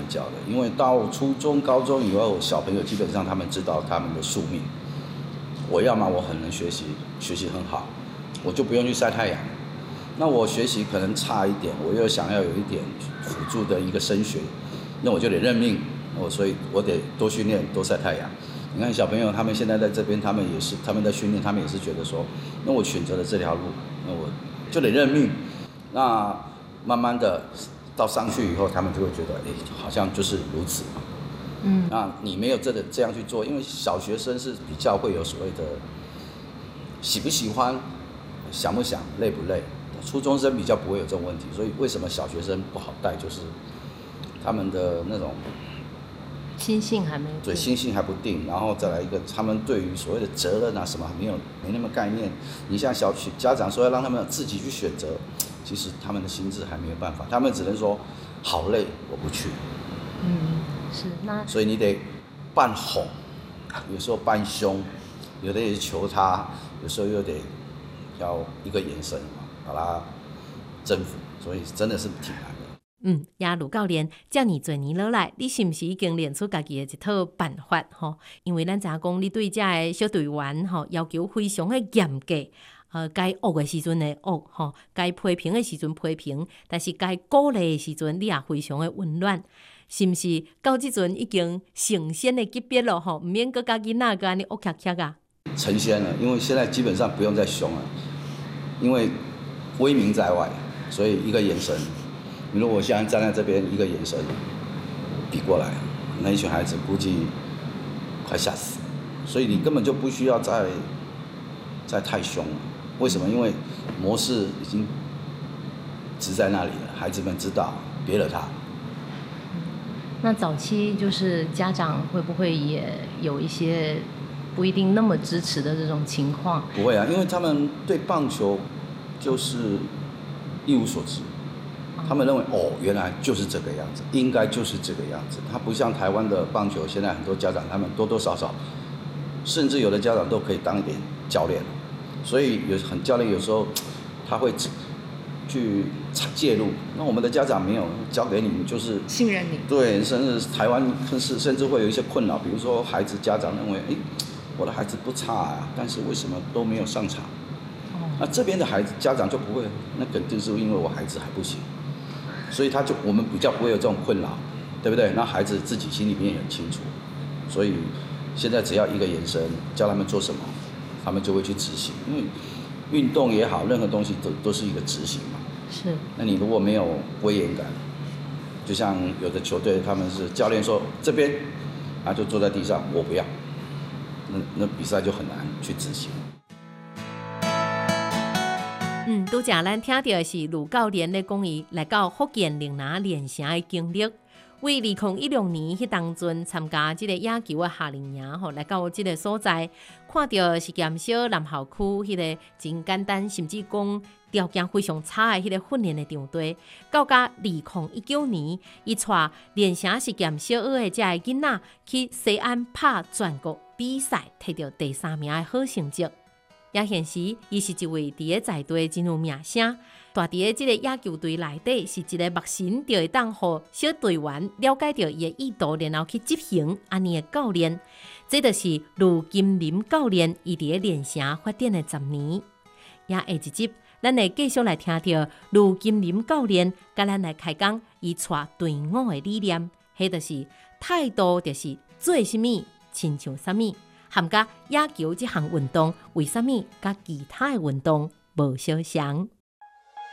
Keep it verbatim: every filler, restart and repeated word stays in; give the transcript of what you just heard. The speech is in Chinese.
教的，因为到初中、高中以后，小朋友基本上他们知道他们的宿命。我要么我很能学习，学习很好，我就不用去晒太阳。那我学习可能差一点，我又想要有一点辅助的一个升学，那我就得认命，我所以我得多训练，多晒太阳。你看小朋友他们现在在这边，他们也是他们在训练，他们也是觉得说，那我选择了这条路，那我就得认命。那慢慢的到上去以后，他们就会觉得，哎，好像就是如此嘛。嗯，那你没有这个这样去做，因为小学生是比较会有所谓的喜不喜欢、想不想、累不累，初中生比较不会有这种问题。所以为什么小学生不好带，就是他们的那种心性还没有对心性还不定，然后再来一个，他们对于所谓的责任啊什么没有没那么概念。你像小学家长说要让他们自己去选择，其实他们的心智还没有办法，他们只能说好累，我不去。 嗯，是那。 所以你得扮哄，有时候扮凶，有的也求他，有时候又得要一个眼神把他征服，所以真的是挺难的。 嗯，呀，卢教练，这么多年落来，你是不是已经练出家己的一套办法吼？因为咱知影讲，你对这个小队员吼要求非常的严格，呃，该恶的时阵会恶吼，该批评的时阵批评，但是该鼓励的时阵，你也非常的温暖，是不是？到这阵已经成仙的级别了吼，唔免搁甲囡仔个安尼恶恰恰啊。 成仙了，因为现在基本上不用再凶了，因为威名在外，所以一个眼神。你如果现在站在这边，一个眼神比过来，那一群孩子估计快吓死。所以你根本就不需要再再太凶了。为什么？因为模式已经植在那里了，孩子们知道，别惹他。 那早期就是家长会不会也有一些不一定那么支持的这种情况？ 不会啊，因为他们对棒球就是一无所知。他们认为哦，原来就是这个样子，应该就是这个样子。他不像台湾的棒球，现在很多家长他们多多少少，甚至有的家长都可以当一点教练，所以有很教练有时候他会去介入。那我们的家长没有交给你们，就是信任你。 对，甚至台湾甚至甚至会有一些困扰，比如说孩子家长认为，哎，我的孩子不差啊，但是为什么都没有上场？那这边的孩子家长就不会，那肯定是因为我孩子还不行。所以他就我们比较不会有这种困扰，对不对？那孩子自己心里面也很清楚，所以现在只要一个眼神，叫他们做什么，他们就会去执行。因为运动也好，任何东西都都是一个执行嘛。 是。 那你如果没有威严感，就像有的球队他们是教练说这边，他就坐在地上，我不要，那那比赛就很难去执行。 嗯，拄则咱听到的是卢教练咧讲伊来到福建岭南练城的经历。为二零一六年迄当阵参加即个野球的夏令营吼，来到即个所在，看到是减少南校区迄个真简单，甚至讲条件非常差的迄个训练的场地。到甲二零一九年，伊带练城是减小学的遮个囡仔去西安拍全国比赛，摕到第三名的好成绩。也现时，伊是一位伫个在地真有名声，大伫个即个野球队内底是一个目神就会当互小队员了解到伊的意图，然后去执行安尼的教练。这就是卢金林教练，伊伫个练城发展的十年。也下一集，咱会继续来听到卢金林教练，甲咱来开讲伊带队伍的理念，迄就是态度，就是做什么，亲像什么。含甲野球这项运动，为什么甲其他的运动无相像？